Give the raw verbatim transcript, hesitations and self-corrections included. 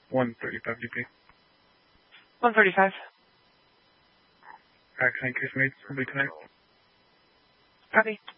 one thirty-five D P. one thirty-five. Alright, can I increase my rate? Probably tonight. Copy.